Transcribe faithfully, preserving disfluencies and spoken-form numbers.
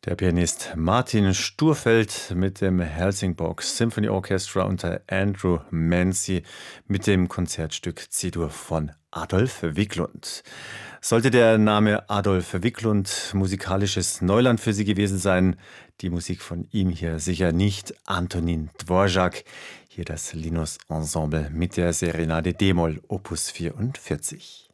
Der Pianist Martin Sturfeld mit dem Helsingborg Symphony Orchestra unter Andrew Mancy mit dem Konzertstück C-Dur von Adolf Wiklund. Sollte der Name Adolf Wiklund musikalisches Neuland für Sie gewesen sein, die Musik von ihm hier sicher nicht. Antonin Dvorak, hier das Linus Ensemble mit der Serenade d-Moll Opus vierundvierzig.